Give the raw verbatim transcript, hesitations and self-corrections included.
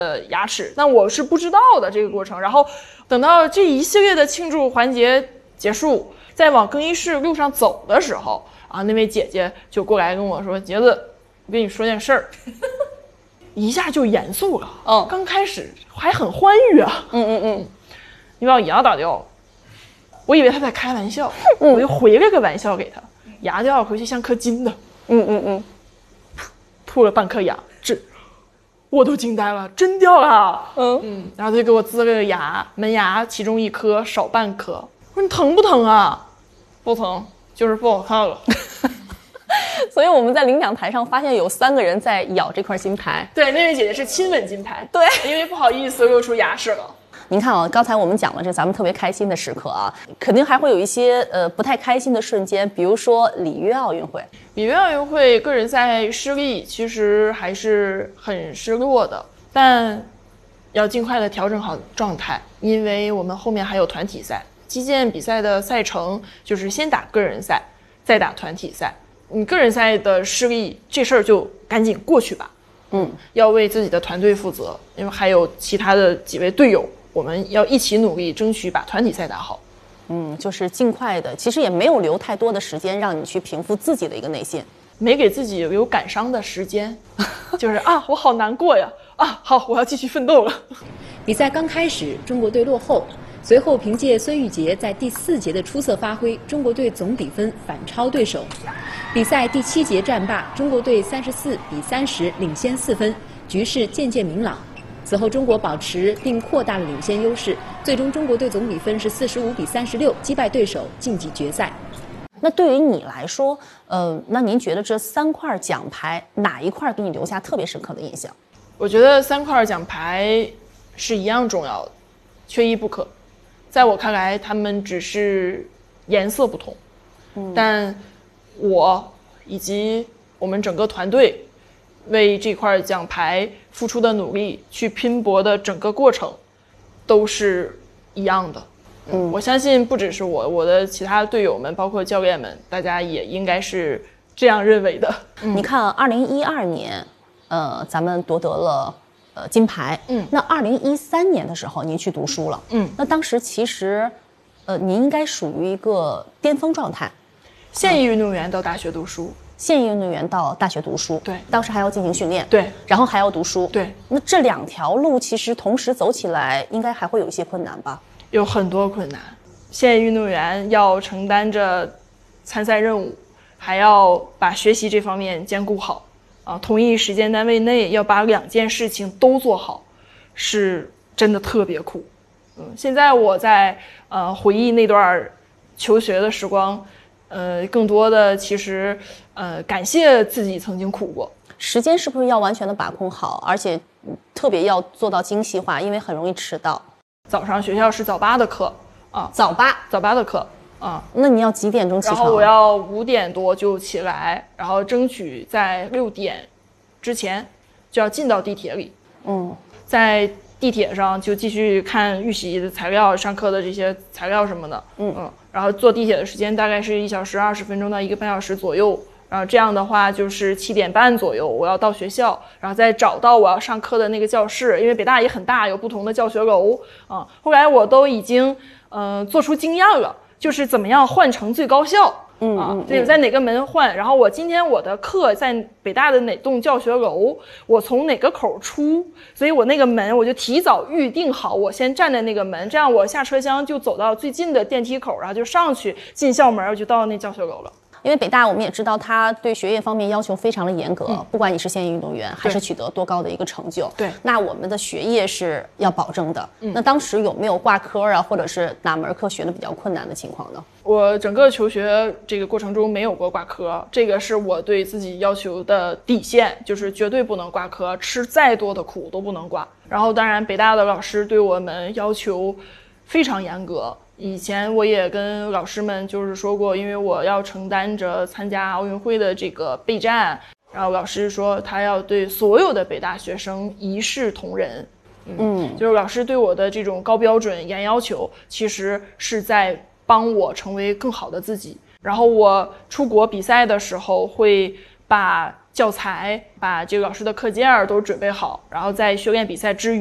呃牙齿，但我是不知道的这个过程。然后等到这一系列的庆祝环节结束，在往更衣室路上走的时候啊，那位姐姐就过来跟我说：“杰子，我跟你说件事儿。”一下就严肃了。 嗯， 刚开始还很欢愉啊。 嗯嗯嗯， 你把我牙打掉了，我以为他在开玩笑，嗯、我就回了个玩笑给他，牙掉回去像颗金的。 嗯嗯嗯， 吐了半颗牙痣，我都惊呆了，真掉了。嗯嗯，然后他就给我呲了个牙，门牙其中一颗少半颗。我说你疼不疼啊？不疼，就是不好看了。 所以我们在领奖台上发现有三个人在咬这块金牌。 对，那位姐姐是亲吻金牌。 对， 因为不好意思露出牙齿了。 您看啊，刚才我们讲了这咱们特别开心的时刻啊，肯定还会有一些呃不太开心的瞬间，比如说里约奥运会。 里约奥运会个人赛失利，其实还是很失落的，但要尽快的调整好状态，因为我们后面还有团体赛。击剑比赛的赛程就是先打个人赛，再打团体赛。你个人赛的失利，这事儿就赶紧过去吧。嗯，要为自己的团队负责，因为还有其他的几位队友，我们要一起努力，争取把团体赛打好。 嗯，就是尽快的，其实也没有留太多的时间让你去平复自己的一个内心， 没给自己有感伤的时间，就是啊，我好难过呀，啊，好，我要继续奋斗了。 比赛刚开始，中国队落后，随后凭借孙玉洁在第四节的出色发挥，中国队总比分反超对手。比赛第七节战罢，中国队三十四比三十领先四分，局势渐渐明朗。此后，中国保持并扩大了领先优势，最终中国队总比分是四十五比三十六，击败对手晋级决赛。 那对于你来说，呃，那您觉得这三块奖牌哪一块给你留下特别深刻的印象？ 我觉得三块奖牌是一样重要的，缺一不可。在我看来，它们只是颜色不同，嗯，但我以及我们整个团队为这块奖牌付出的努力，去拼搏的整个过程，都是一样的。嗯，我相信不只是我，我的其他队友们，包括教练们，大家也应该是这样认为的。 嗯、你看，二零一二年，呃，咱们夺得了呃金牌。嗯，那二零一三年的时候，您去读书了。嗯，那当时其实，呃，您应该属于一个巅峰状态。 现役运动员到大学读书。 现役运动员到大学读书， 对， 当时还要进行训练， 对， 然后还要读书， 对。 那这两条路其实同时走起来，应该还会有一些困难吧？ 有很多困难。现役运动员要承担着参赛任务，还要把学习这方面兼顾好啊，同一时间单位内要把两件事情都做好，是真的特别苦。嗯，现在我在呃回忆那段求学的时光。呃，更多的其实，呃，感谢自己曾经苦过。 时间是不是要完全的把控好，而且特别要做到精细化，因为很容易迟到。 早上学校是早八的课啊， 早八早八的课啊。 那你要几点钟起床？ 然后我要五点多就起来，然后争取在六点之前就要进到地铁里。嗯，在地铁上就继续看预习的材料、上课的这些材料什么的。嗯嗯。然后坐地铁的时间大概是一小时二十分钟到一个半小时左右，然后这样的话就是七点半左右我要到学校，然后再找到我要上课的那个教室，因为北大也很大，有不同的教学楼啊。后来我都已经呃做出经验了，就是怎么样换乘最高效。嗯啊，对，在哪个门换？然后我今天我的课在北大的哪栋教学楼，我从哪个口出？所以我那个门我就提早预定好，我先站在那个门，这样我下车厢就走到最近的电梯口，然后就上去进校门，我就到那教学楼了。 因为北大我们也知道，它对学业方面要求非常的严格，嗯、不管你是现役运动员还是取得多高的一个成就， 对， 那我们的学业是要保证的。嗯、那当时有没有挂科啊，或者是哪门课学的比较困难的情况呢？ 我整个求学这个过程中没有过挂科，这个是我对自己要求的底线，就是绝对不能挂科，吃再多的苦都不能挂。然后当然北大的老师对我们要求非常严格。以前我也跟老师们就是说过，因为我要承担着参加奥运会的这个备战，然后老师说他要对所有的北大学生一视同仁。嗯，嗯就是老师对我的这种高标准、严要求，其实是在帮我成为更好的自己。然后我出国比赛的时候会把教材、把这个老师的课件都准备好，然后在修炼比赛之余。